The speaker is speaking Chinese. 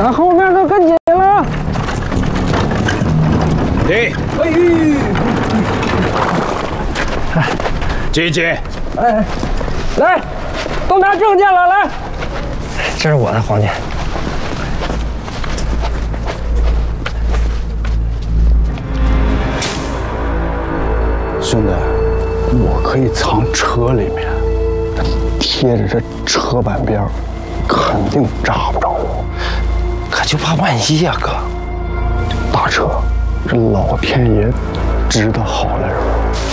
看后面都跟紧了。 停！姐姐， 哎，来，都拿证件了，来。 这是我的房间。 兄弟，我可以藏车里面，贴着这车板边，肯定扎不着我。 可就怕万一呀，哥。 大车，这老天爷知道好的人。